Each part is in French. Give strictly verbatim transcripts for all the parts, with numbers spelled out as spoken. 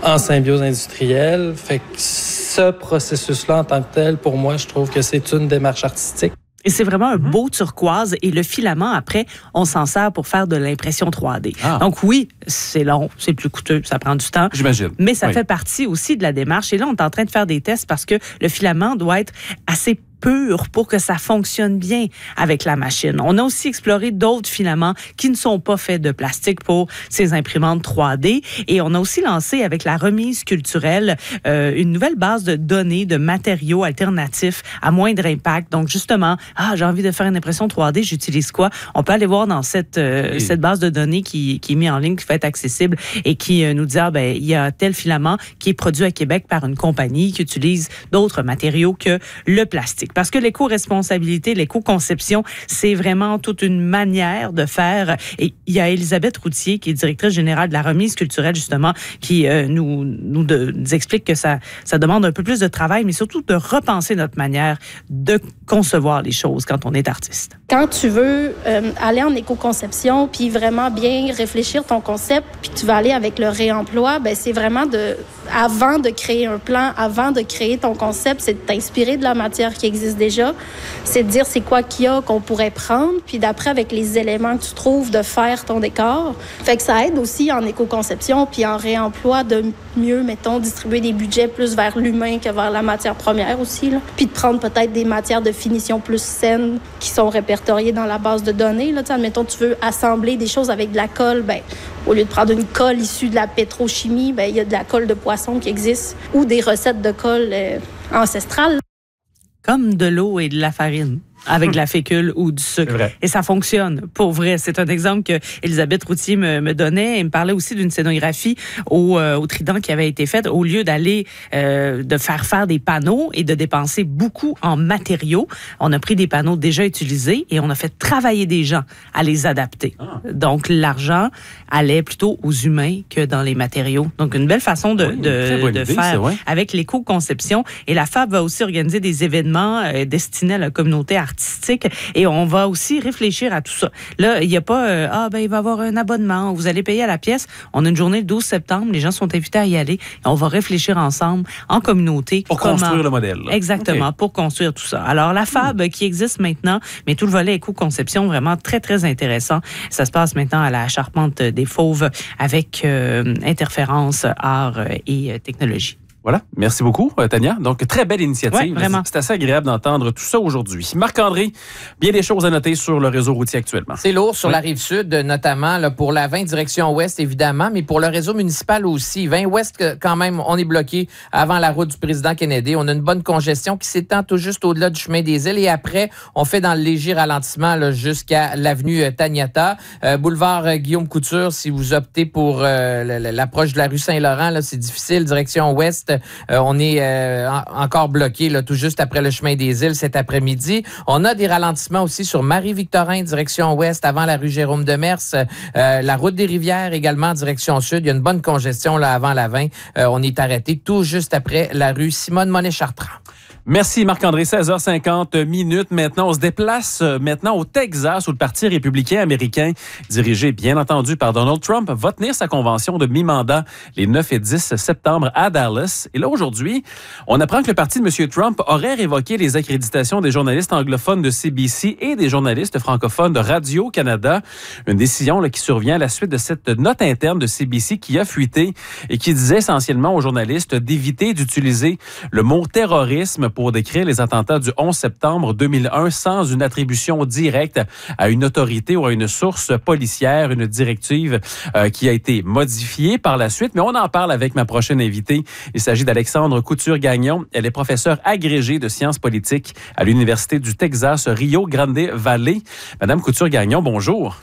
en symbiose industrielle. Fait que ce processus-là, en tant que tel, pour moi, je trouve que c'est une démarche artistique. Et c'est vraiment un beau turquoise. Et le filament, après, on s'en sert pour faire de l'impression trois D. Ah. Donc oui, c'est long, c'est plus coûteux, ça prend du temps. J'imagine. Mais ça oui. fait partie aussi de la démarche. Et là, on est en train de faire des tests parce que le filament doit être assez pur pour que ça fonctionne bien avec la machine. On a aussi exploré d'autres filaments qui ne sont pas faits de plastique pour ces imprimantes trois D. Et on a aussi lancé avec la remise culturelle euh, une nouvelle base de données de matériaux alternatifs à moindre impact. Donc justement, ah, j'ai envie de faire une impression trois D, j'utilise quoi? On peut aller voir dans cette, euh, oui. cette base de données qui, qui est mise en ligne, qui va être accessible et qui euh, nous dit, ah, ben, il y a tel filament qui est produit à Québec par une compagnie qui utilise d'autres matériaux que le plastique. Parce que l'éco-responsabilité, l'éco-conception, c'est vraiment toute une manière de faire. Et il y a Elisabeth Routier, qui est directrice générale de la remise culturelle, justement, qui euh, nous, nous, de, nous explique que ça, ça demande un peu plus de travail, mais surtout de repenser notre manière de concevoir les choses quand on est artiste. Quand tu veux euh, aller en éco-conception, puis vraiment bien réfléchir ton concept, puis tu vas aller avec le réemploi, ben c'est vraiment de, avant de créer un plan, avant de créer ton concept, c'est de t'inspirer de la matière qui existe déjà, c'est de dire c'est quoi qu'il y a qu'on pourrait prendre, puis d'après, avec les éléments que tu trouves, de faire ton décor. Fait que ça aide aussi en éco-conception, puis en réemploi, de mieux, mettons, distribuer des budgets plus vers l'humain que vers la matière première aussi, là. Puis de prendre peut-être des matières de finition plus saines qui sont répertoriées dans la base de données. Là. Admettons, tu veux assembler des choses avec de la colle, ben, au lieu de prendre une colle issue de la pétrochimie, ben, il y a de la colle de poisson qui existe, ou des recettes de colle euh, ancestrales. Comme de l'eau et de la farine, avec de la fécule ou du sucre. Et ça fonctionne, pour vrai. C'est un exemple que Elisabeth Routier me, me donnait. Elle me parlait aussi d'une scénographie au, euh, au Trident qui avait été faite. Au lieu d'aller, euh, de faire faire des panneaux et de dépenser beaucoup en matériaux, on a pris des panneaux déjà utilisés et on a fait travailler des gens à les adapter. Ah. Donc, l'argent allait plutôt aux humains que dans les matériaux. Donc, une belle façon de, oui, de, de idée, faire avec l'éco-conception. Et la F A B va aussi organiser des événements euh, destinés à la communauté artistique. Et on va aussi réfléchir à tout ça. Là, il n'y a pas, euh, ah, ben, il va y avoir un abonnement, vous allez payer à la pièce. On a une journée le douze septembre, les gens sont invités à y aller. Et on va réfléchir ensemble, en communauté. Pour comment... construire le modèle. Là. Exactement, okay. Pour construire tout ça. Alors, la F A B mmh. qui existe maintenant, mais tout le volet éco-conception, vraiment très, très intéressant. Ça se passe maintenant à la Charpente des Fauves avec euh, interférence, art et euh, technologie. Voilà. Merci beaucoup, Tania. Donc, très belle initiative. Ouais, vraiment. C'est assez agréable d'entendre tout ça aujourd'hui. Marc-André, bien des choses à noter sur le réseau routier actuellement. C'est lourd sur oui. la Rive-Sud, notamment là, pour la vingt direction ouest, évidemment, mais pour le réseau municipal aussi. vingt ouest, quand même, on est bloqué avant la route du président Kennedy. On a une bonne congestion qui s'étend tout juste au-delà du chemin des îles. Et après, on fait dans le léger ralentissement là, jusqu'à l'avenue Taniata. Euh, boulevard euh, Guillaume Couture, si vous optez pour euh, l'approche de la rue Saint-Laurent, là, c'est difficile. Direction ouest, Euh, on est euh, en, encore bloqué là, tout juste après le chemin des îles cet après-midi. On a des ralentissements aussi sur Marie-Victorin, direction ouest, avant la rue Jérôme-Demers. Euh, la route des Rivières également, direction sud. Il y a une bonne congestion là, avant la vingt. Euh, on est arrêté tout juste après la rue Simone-Monet-Chartrand. Merci Marc-André, seize heures cinquante minutes. Maintenant, on se déplace maintenant au Texas où le Parti républicain américain, dirigé bien entendu par Donald Trump, va tenir sa convention de mi-mandat les neuf et dix septembre à Dallas. Et là, aujourd'hui, on apprend que le parti de M. Trump aurait révoqué les accréditations des journalistes anglophones de C B C et des journalistes francophones de Radio-Canada. Une décision là, qui survient à la suite de cette note interne de C B C qui a fuité et qui disait essentiellement aux journalistes d'éviter d'utiliser le mot terrorisme pour décrire les attentats du onze septembre deux mille un sans une attribution directe à une autorité ou à une source policière, une directive euh, qui a été modifiée par la suite. Mais on en parle avec ma prochaine invitée. Il s'agit d'Alexandre Couture-Gagnon. Elle est professeure agrégée de sciences politiques à l'Université du Texas, Rio Grande Valley. Madame Couture-Gagnon, bonjour.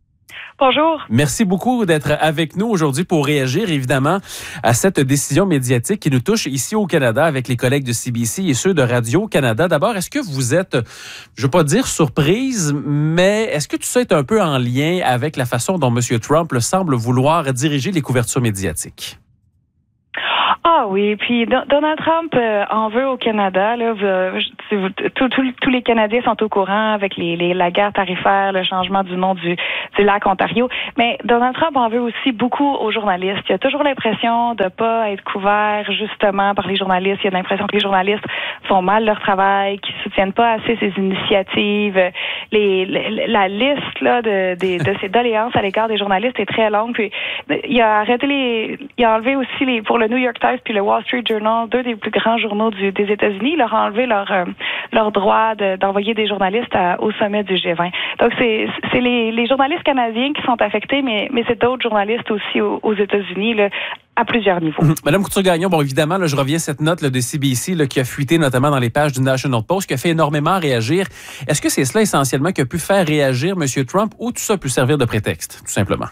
Bonjour. Merci beaucoup d'être avec nous aujourd'hui pour réagir, évidemment, à cette décision médiatique qui nous touche ici au Canada avec les collègues de C B C et ceux de Radio-Canada. D'abord, est-ce que vous êtes, je ne veux pas dire surprise, mais est-ce que tout ça est un peu en lien avec la façon dont M. Trump semble vouloir diriger les couvertures médiatiques? Ah oui, puis Do- Donald Trump euh, en veut au Canada. Là, vous, vous, tout, tout, tous les Canadiens sont au courant avec les, les, la guerre tarifaire, le changement du nom du, du lac Ontario. Mais Donald Trump en veut aussi beaucoup aux journalistes. Il a toujours l'impression de pas être couvert justement par les journalistes. Il a l'impression que les journalistes font mal leur travail, qu'ils soutiennent pas assez ses initiatives. Les, les, la liste là de, de, de ses doléances à l'égard des journalistes est très longue. Puis il a arrêté les, il a enlevé aussi les pour le New York Times puis le Wall Street Journal, deux des plus grands journaux du, des États-Unis, il leur a enlevé leur, euh, leur droit de, d'envoyer des journalistes à, au sommet du G vingt. Donc, c'est, c'est les, les journalistes canadiens qui sont affectés, mais, mais c'est d'autres journalistes aussi aux, aux États-Unis, là, à plusieurs niveaux. Mmh. Madame Couture-Gagnon, bon, évidemment, là, je reviens à cette note là, de C B C là, qui a fuité notamment dans les pages du National Post, qui a fait énormément réagir. Est-ce que c'est cela essentiellement qui a pu faire réagir M. Trump ou tout ça peut servir de prétexte, tout simplement?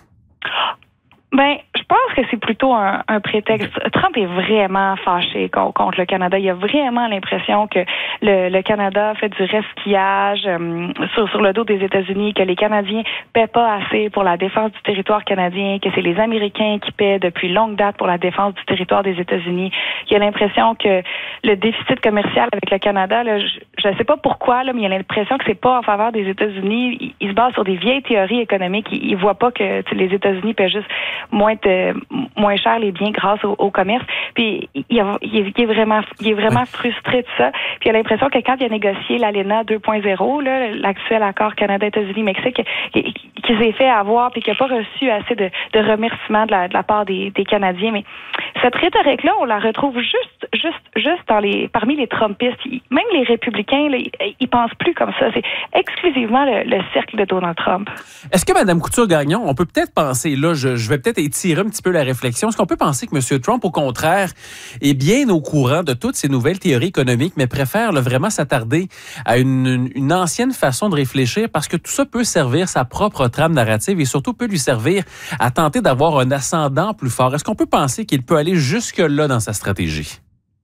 Ben, je pense que c'est plutôt un, un prétexte. Trump est vraiment fâché contre le Canada. Il a vraiment l'impression que le, le Canada fait du resquillage euh, sur, sur le dos des États-Unis, que les Canadiens paient pas assez pour la défense du territoire canadien, que c'est les Américains qui paient depuis longue date pour la défense du territoire des États-Unis. Il a l'impression que le déficit commercial avec le Canada, là, je ne sais pas pourquoi, là, mais il a l'impression que c'est pas en faveur des États-Unis. Il, il se base sur des vieilles théories économiques. Il, il voit pas que les États-Unis paient juste moins de, moins cher les biens grâce au, au commerce. Puis il, il, il, est vraiment il est vraiment frustré de ça. Puis il a l'impression que quand il a négocié l'ALENA deux point zéro, là, l'actuel accord Canada-États-Unis-Mexique, qu'il s'est fait avoir puis qu'il n'a pas reçu assez de, de remerciements de la, de la part des, des Canadiens. Mais cette rhétorique-là, on la retrouve juste juste juste dans les parmi les Trumpistes. Même les républicains, là, ils, ils pensent plus comme ça. C'est exclusivement le, le cercle de Donald Trump. Est-ce que Mme Couture-Gagnon, on peut peut-être penser, là, je, je vais peut-être étirer un petit peu la réflexion, est-ce qu'on peut penser que M. Trump, au contraire, est bien au courant de toutes ces nouvelles théories économiques, mais préfère là, vraiment s'attarder à une, une, une ancienne façon de réfléchir parce que tout ça peut servir sa propre trame narrative et surtout peut lui servir à tenter d'avoir un ascendant plus fort. Est-ce qu'on peut penser qu'il peut aller jusque-là dans sa stratégie?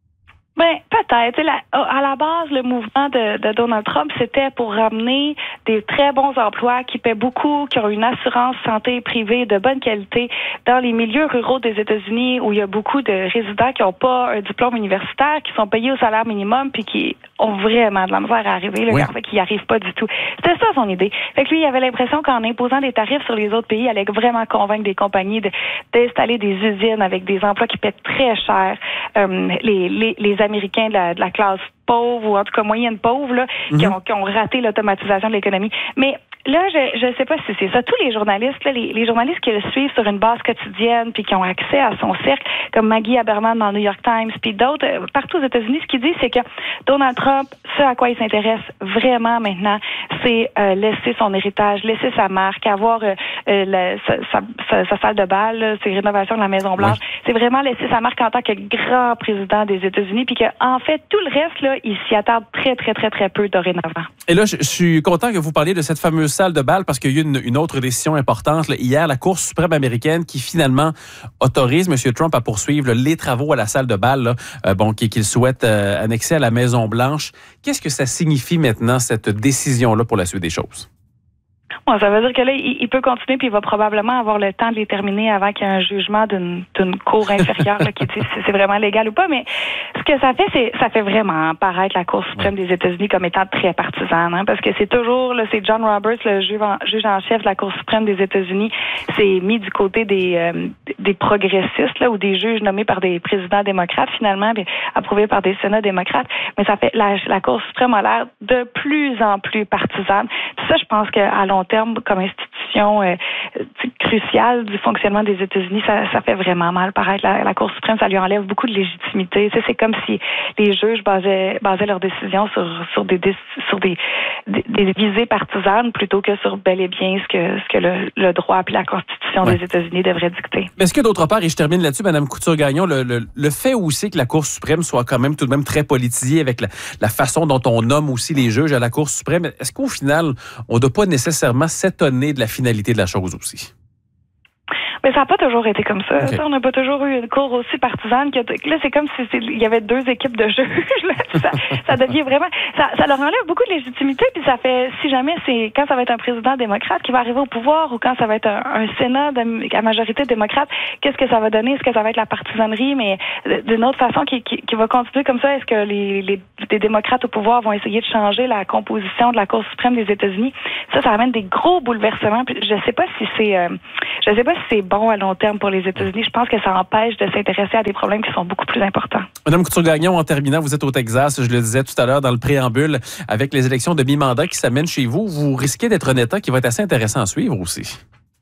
Ben, peut-être. La, à la base, le mouvement de, de Donald Trump, c'était pour ramener des très bons emplois qui paient beaucoup, qui ont une assurance santé privée de bonne qualité dans les milieux ruraux des États-Unis où il y a beaucoup de résidents qui n'ont pas un diplôme universitaire, qui sont payés au salaire minimum puis qui ont vraiment de la misère à arriver, là, oui. En fait, qui n'y arrivent pas du tout. C'était ça son idée. Fait que lui, il avait l'impression qu'en imposant des tarifs sur les autres pays, il allait vraiment convaincre des compagnies de, d'installer des usines avec des emplois qui paient très cher. Euh, les, les, les Américains de la, de la classe pauvre ou en tout cas moyenne pauvre là, mm-hmm. qui, ont, qui ont raté l'automatisation de l'économie. Mais là, je ne sais pas si c'est ça. Tous les journalistes, là, les, les journalistes qui le suivent sur une base quotidienne puis qui ont accès à son cercle, comme Maggie Haberman dans le New York Times puis d'autres, euh, partout aux États-Unis, ce qu'ils disent, c'est que Donald Trump, ce à quoi il s'intéresse vraiment maintenant, c'est euh, laisser son héritage, laisser sa marque, avoir euh, euh, la, sa, sa, sa, sa salle de bal, là, ses rénovations de la Maison-Blanche. Oui. C'est vraiment laisser sa marque en tant que grand président des États-Unis puis qu'en fait, tout le reste, là, il s'y attarde très, très, très, très peu dorénavant. Et là, je, je suis content que vous parliez de cette fameuse salle de bal parce qu'il y a eu une, une autre décision importante là, hier, la Cour suprême américaine qui finalement autorise M. Trump à poursuivre là, les travaux à la salle de bal là, euh, bon, qu'il souhaite euh, annexer à la Maison-Blanche. Qu'est-ce que ça signifie maintenant, cette décision-là, pour la suite des choses? Bon, ça veut dire que là, il, il peut continuer puis il va probablement avoir le temps de les terminer avant qu'il y ait un jugement d'une, d'une cour inférieure là, qui dit si c'est vraiment légal ou pas. Mais ce que ça fait, c'est ça fait vraiment paraître la Cour suprême des États-Unis comme étant très partisane, hein, parce que c'est toujours, là, c'est John Roberts, le juge en, juge en chef de la Cour suprême des États-Unis, c'est mis du côté des euh, des progressistes là, ou des juges nommés par des présidents démocrates finalement, puis approuvés par des sénats démocrates. Mais ça fait la, la Cour suprême a l'air de plus en plus partisane. Puis ça, je pense qu'à long terme, comme institution euh, cruciale du fonctionnement des États-Unis, ça, ça fait vraiment mal paraître. La, la Cour suprême, ça lui enlève beaucoup de légitimité. Tu sais, c'est comme si les juges basaient, basaient leurs décisions sur, sur, des, sur des, des, des visées partisanes plutôt que sur bel et bien ce que, ce que le, le droit et la Constitution ouais. des États-Unis devraient dicter. Mais est-ce que d'autre part, et je termine là-dessus, Mme Couture-Gagnon, le, le, le fait aussi que la Cour suprême soit quand même tout de même très politisée avec la, la façon dont on nomme aussi les juges à la Cour suprême, est-ce qu'au final, on ne doit pas nécessairement s'étonner de la finalité de la chose aussi? Mais ça n'a pas toujours été comme ça. Okay. Ça, on n'a pas toujours eu une cour aussi partisane. Que, là, c'est comme si il y avait deux équipes de juges. Là. Ça, ça devient vraiment... Ça, ça leur enlève beaucoup de légitimité. Puis ça fait... Si jamais c'est... Quand ça va être un président démocrate qui va arriver au pouvoir ou quand ça va être un, un Sénat de, à majorité démocrate, qu'est-ce que ça va donner? Est-ce que ça va être la partisanerie? Mais d'une autre façon qui, qui, qui va continuer comme ça, est-ce que les, les, les démocrates au pouvoir vont essayer de changer la composition de la Cour suprême des États-Unis? Ça, ça amène des gros bouleversements. Puis je sais pas si c'est... Euh, je sais pas si c'est bon à long terme pour les États-Unis. Je pense que ça empêche de s'intéresser à des problèmes qui sont beaucoup plus importants. Madame Couture-Gagnon, en terminant, vous êtes au Texas, je le disais tout à l'heure dans le préambule, avec les élections de mi-mandat qui s'amènent chez vous, vous risquez d'être un État qui va être assez intéressant à suivre aussi.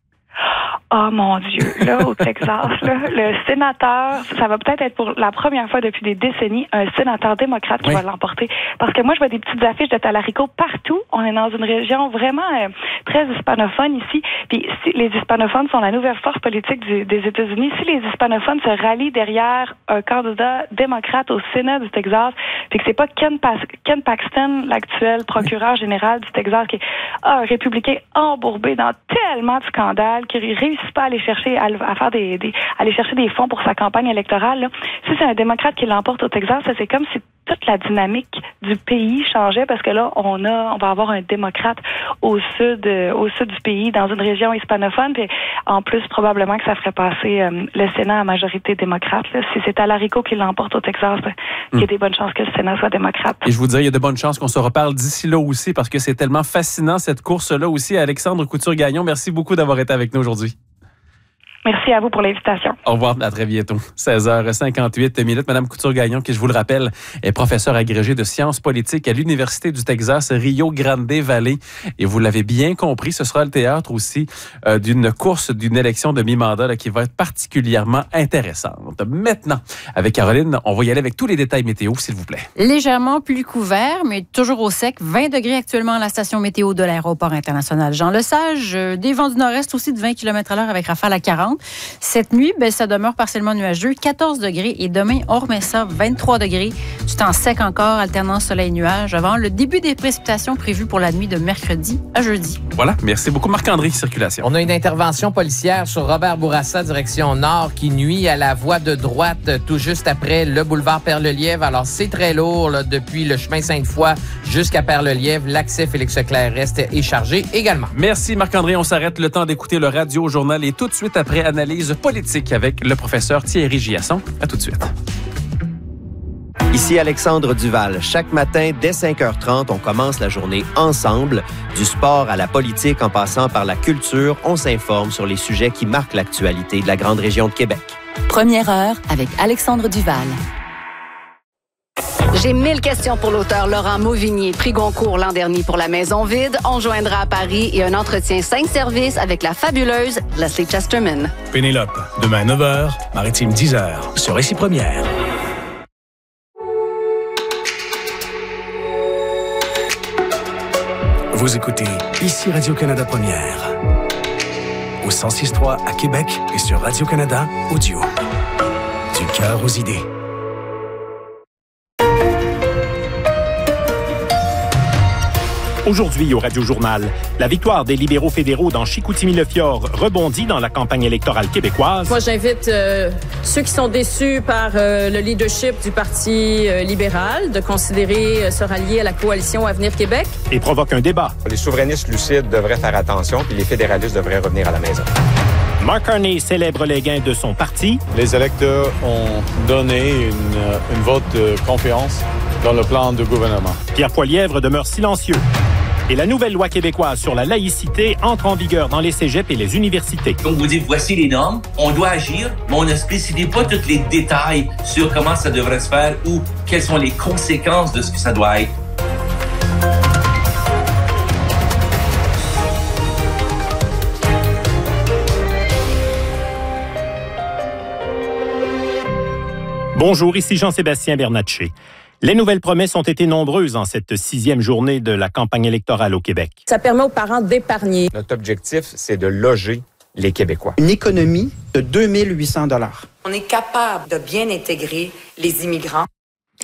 Oh mon Dieu, là, au Texas, là, le sénateur, ça va peut-être être pour la première fois depuis des décennies, un sénateur démocrate qui oui. va l'emporter. Parce que moi, je vois des petites affiches de Talarico partout. On est dans une région vraiment euh, très hispanophone ici. Puis si les hispanophones sont la nouvelle force politique du, des États-Unis, si les hispanophones se rallient derrière un candidat démocrate au Sénat du Texas, puis que c'est pas Ken, Pas- Ken Paxton, l'actuel procureur général du Texas, qui est ah, un républicain embourbé dans tellement de scandales, qui réussit pas à aller chercher à, à faire des, des aller chercher des fonds pour sa campagne électorale. Là. Si c'est un démocrate qui l'emporte au Texas, ça, c'est comme si toute la dynamique du pays changeait parce que là, on a, on va avoir un démocrate au sud, euh, au sud du pays, dans une région hispanophone. Puis en plus, probablement que ça ferait passer euh, le Sénat à majorité démocrate. Là. Si c'est Talarico qui l'emporte au Texas, là, mm. il y a des bonnes chances que le Sénat soit démocrate. Et je vous dirais, il y a de bonnes chances qu'on se reparle d'ici là aussi parce que c'est tellement fascinant cette course-là aussi. Alexandre Couture-Gagnon, merci beaucoup d'avoir été avec nous aujourd'hui. Merci à vous pour l'invitation. Au revoir, à très bientôt. seize heures cinquante-huit minutes. Madame Couture-Gagnon, qui, je vous le rappelle, est professeure agrégée de sciences politiques à l'Université du Texas, Rio Grande Valley. Et vous l'avez bien compris, ce sera le théâtre aussi euh, d'une course, d'une élection de mi-mandat là, qui va être particulièrement intéressante. Maintenant, avec Caroline, on va y aller avec tous les détails météo, s'il vous plaît. Légèrement plus couvert, mais toujours au sec. vingt degrés actuellement à la station météo de l'aéroport international Jean-Lesage. Des vents du nord-est aussi de vingt kilomètres à l'heure avec rafale à quarante. Cette nuit, ben, ça demeure partiellement nuageux, quatorze degrés. Et demain, on remet ça, vingt-trois degrés. Du temps sec encore, alternance soleil-nuage, avant le début des précipitations prévues pour la nuit de mercredi à jeudi. Voilà, merci beaucoup Marc-André, circulation. On a une intervention policière sur Robert Bourassa, direction nord, qui nuit à la voie de droite, tout juste après le boulevard Perle-Lièvre. Alors, c'est très lourd, là, depuis le chemin Sainte-Foy jusqu'à Perle-Lièvre. L'accès Félix-Leclerc reste est chargé également. Merci Marc-André, on s'arrête le temps d'écouter le Radio-Journal et tout de suite après analyse politique avec le professeur Thierry Giasson. À tout de suite. Ici Alexandre Duval. Chaque matin, dès cinq heures trente, on commence la journée ensemble. Du sport à la politique en passant par la culture, on s'informe sur les sujets qui marquent l'actualité de la grande région de Québec. Première heure avec Alexandre Duval. J'ai mille questions pour l'auteur Laurent Mauvignier, prix Goncourt l'an dernier pour La Maison vide. On joindra à Paris et un entretien cinq services avec la fabuleuse Leslie Chesterman. Pénélope, demain neuf heures, Maritime dix heures, sur Récit Première. Vous écoutez ici Radio-Canada Première. Au cent six point trois à Québec et sur Radio-Canada Audio. Du cœur aux idées. Aujourd'hui, au Radio-Journal, la victoire des libéraux fédéraux dans Chicoutimi-Le-Fjord rebondit dans la campagne électorale québécoise. Moi, j'invite euh, ceux qui sont déçus par euh, le leadership du Parti euh, libéral de considérer euh, se rallier à la coalition Avenir Québec. Et provoque un débat. Les souverainistes lucides devraient faire attention, puis les fédéralistes devraient revenir à la maison. Mark Carney célèbre les gains de son parti. Les électeurs ont donné une, une vote de confiance dans le plan de gouvernement. Pierre Poilièvre demeure silencieux. Et la nouvelle loi québécoise sur la laïcité entre en vigueur dans les cégeps et les universités. Donc, vous dites, voici les normes, on doit agir, mais on ne spécifie pas tous les détails sur comment ça devrait se faire ou quelles sont les conséquences de ce que ça doit être. Bonjour, ici Jean-Sébastien Bernatchez. Les nouvelles promesses ont été nombreuses en cette sixième journée de la campagne électorale au Québec. Ça permet aux parents d'épargner. Notre objectif, c'est de loger les Québécois. Une économie de deux mille huit cents dollars. On est capable de bien intégrer les immigrants.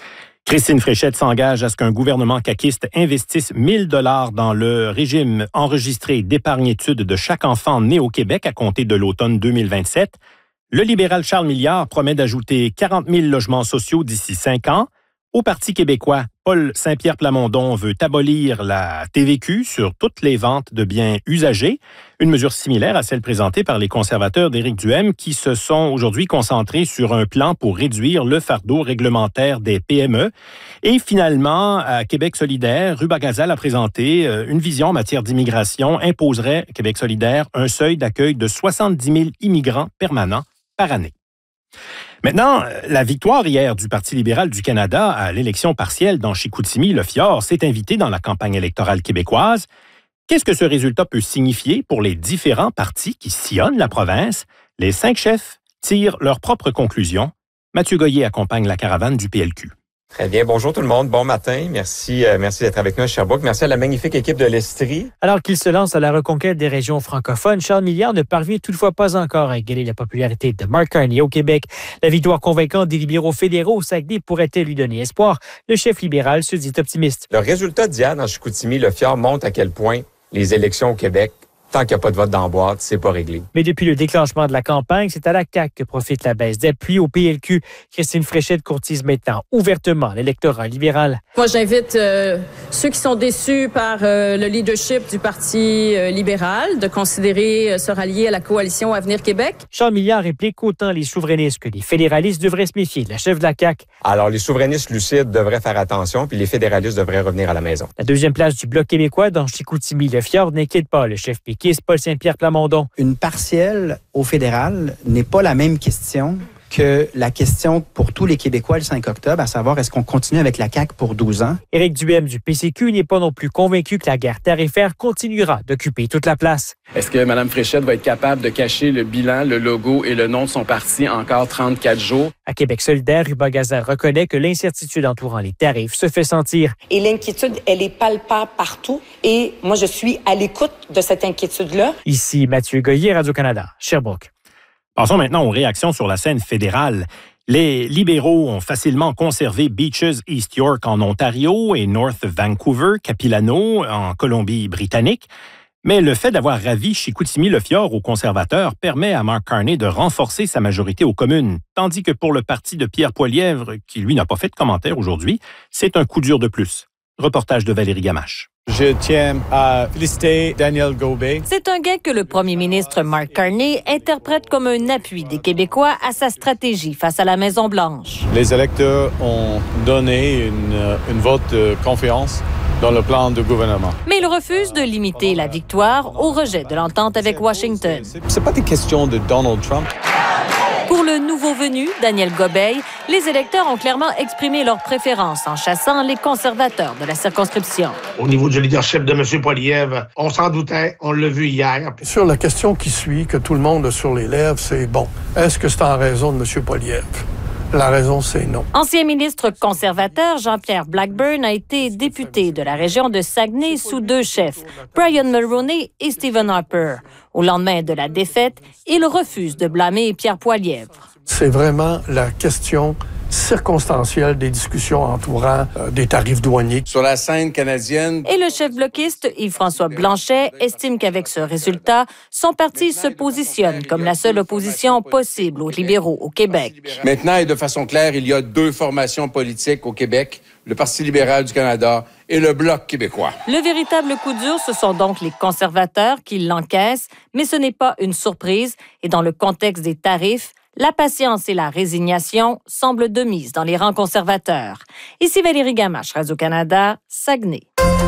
Christine Fréchette s'engage à ce qu'un gouvernement caquiste investisse mille dollars dans le régime enregistré d'épargne-études de chaque enfant né au Québec à compter de l'automne deux mille vingt-sept. Le libéral Charles Milliard promet d'ajouter quarante mille logements sociaux d'ici cinq ans. Au Parti québécois, Paul Saint-Pierre Plamondon veut abolir la T V Q sur toutes les ventes de biens usagés, une mesure similaire à celle présentée par les conservateurs d'Éric Duhaime qui se sont aujourd'hui concentrés sur un plan pour réduire le fardeau réglementaire des P M E. Et finalement, à Québec solidaire, Ruba Gazal a présenté une vision en matière d'immigration, imposerait Québec solidaire un seuil d'accueil de soixante-dix mille immigrants permanents par année. Maintenant, la victoire hier du Parti libéral du Canada à l'élection partielle dans Chicoutimi-Le-Fjord s'est invitée dans la campagne électorale québécoise. Qu'est-ce que ce résultat peut signifier pour les différents partis qui sillonnent la province? Les cinq chefs tirent leurs propres conclusions. Mathieu Goyer accompagne la caravane du P L Q. Très bien. Bonjour tout le monde. Bon matin. Merci, euh, merci d'être avec nous à Sherbrooke. Merci à la magnifique équipe de l'Estrie. Alors qu'il se lance à la reconquête des régions francophones, Charles Milliard ne parvient toutefois pas encore à égaler la popularité de Mark Carney au Québec. La victoire convaincante des libéraux fédéraux au Saguenay pourrait-elle lui donner espoir? Le chef libéral se dit optimiste. Le résultat d'hier dans Chicoutimi-Le-Fjord montre à quel point les élections au Québec, tant qu'il n'y a pas de vote dans la boîte, c'est pas réglé. Mais depuis le déclenchement de la campagne, c'est à la C A Q que profite la baisse d'appui au P L Q. Christine Fréchette courtise maintenant ouvertement l'électorat libéral. Moi, j'invite euh, ceux qui sont déçus par euh, le leadership du Parti euh, libéral de considérer euh, se rallier à la coalition Avenir Québec. Charles Milliard réplique qu'autant les souverainistes que les fédéralistes devraient se méfier de la chef de la C A Q. Alors, les souverainistes lucides devraient faire attention, puis les fédéralistes devraient revenir à la maison. La deuxième place du Bloc québécois dans Chicoutimi-Le-Fjord n'inquiète pas le chef péquiste Paul Saint-Pierre Plamondon. Une partielle au fédéral n'est pas la même question que la question pour tous les Québécois le cinq octobre, à savoir est-ce qu'on continue avec la C A Q pour douze ans? Éric Duhaime du P C Q n'est pas non plus convaincu que la guerre tarifaire continuera d'occuper toute la place. Est-ce que Mme Fréchette va être capable de cacher le bilan, le logo et le nom de son parti encore trente-quatre jours? À Québec solidaire, Ruba Gazal reconnaît que l'incertitude entourant les tarifs se fait sentir. Et l'inquiétude, elle est palpable partout. Et moi, je suis à l'écoute de cette inquiétude-là. Ici Mathieu Goyer, Radio-Canada, Sherbrooke. Passons maintenant aux réactions sur la scène fédérale. Les libéraux ont facilement conservé Beaches East York en Ontario et North Vancouver, Capilano en Colombie-Britannique. Mais le fait d'avoir ravi Chicoutimi-Le-Fjord aux conservateurs permet à Mark Carney de renforcer sa majorité aux communes, tandis que pour le parti de Pierre Poilievre, qui lui n'a pas fait de commentaire aujourd'hui, c'est un coup dur de plus. Reportage de Valérie Gamache. Je tiens à féliciter Daniel Gobey. C'est un gain que le premier ministre Mark Carney interprète comme un appui des Québécois à sa stratégie face à la Maison-Blanche. Les électeurs ont donné une, une vote de confiance dans le plan de gouvernement. Mais il refuse de limiter la victoire au rejet de l'entente avec Washington. C'est pas des questions de Donald Trump. Pour le nouveau venu, Daniel Gobey, les électeurs ont clairement exprimé leur préférence en chassant les conservateurs de la circonscription. Au niveau du leadership de M. Poilievre, on s'en doutait, on l'a vu hier. Sur la question qui suit, que tout le monde a sur les lèvres, c'est bon, est-ce que c'est en raison de M. Poilievre? La raison, c'est non. Ancien ministre conservateur, Jean-Pierre Blackburn a été député de la région de Saguenay sous deux chefs, Brian Mulroney et Stephen Harper. Au lendemain de la défaite, il refuse de blâmer Pierre Poilievre. C'est vraiment la question circonstancielle des discussions entourant euh, des tarifs douaniers. Sur la scène canadienne. Et le chef bloquiste, Yves-François Blanchet, estime qu'avec ce résultat, son parti se positionne comme la seule opposition possible aux libéraux au Québec. Maintenant et de façon claire, il y a deux formations politiques au Québec, le Parti libéral du Canada et le Bloc québécois. Le véritable coup dur, ce sont donc les conservateurs qui l'encaissent, mais ce n'est pas une surprise. Et dans le contexte des tarifs, la patience et la résignation semblent de mise dans les rangs conservateurs. Ici Valérie Gamache, Radio-Canada, Saguenay.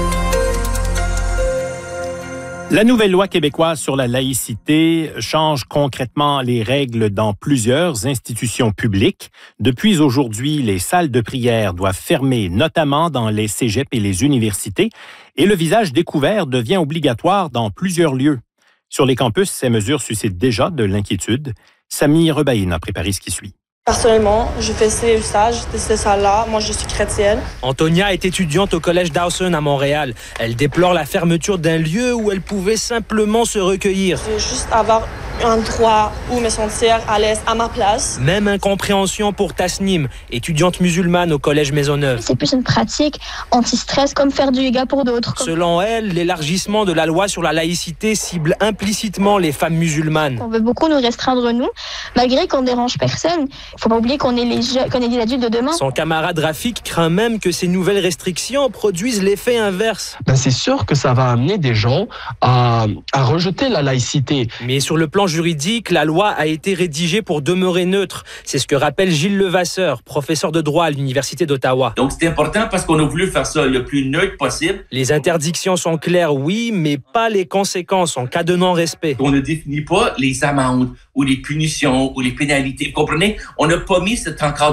La nouvelle loi québécoise sur la laïcité change concrètement les règles dans plusieurs institutions publiques. Depuis aujourd'hui, les salles de prière doivent fermer, notamment dans les cégeps et les universités, et le visage découvert devient obligatoire dans plusieurs lieux. Sur les campus, ces mesures suscitent déjà de l'inquiétude. Samy Rebaïne a préparé ce qui suit. Personnellement, je faisais le stage de cette salle-là. Moi, je suis chrétienne. Antonia est étudiante au collège Dawson à Montréal. Elle déplore la fermeture d'un lieu où elle pouvait simplement se recueillir. Je veux juste avoir un endroit où me sentir à l'aise à ma place. Même incompréhension pour Tasnim, étudiante musulmane au collège Maisonneuve. C'est plus une pratique anti-stress comme faire du yoga pour d'autres. Selon elle, l'élargissement de la loi sur la laïcité cible implicitement les femmes musulmanes. On veut beaucoup nous restreindre, nous, malgré qu'on dérange personne. Il faut pas oublier qu'on est les jeunes, qu'on est des adultes de demain. Son camarade Rafik craint même que ces nouvelles restrictions produisent l'effet inverse. Ben c'est sûr que ça va amener des gens à, à rejeter la laïcité. Mais sur le plan juridique, la loi a été rédigée pour demeurer neutre. C'est ce que rappelle Gilles Levasseur, professeur de droit à l'Université d'Ottawa. Donc c'est important parce qu'on a voulu faire ça le plus neutre possible. Les interdictions sont claires, oui, mais pas les conséquences en cas de non-respect. On ne définit pas les amendes ou les punitions ou les pénalités. Vous comprenez? On n'a pas mis cet encadrement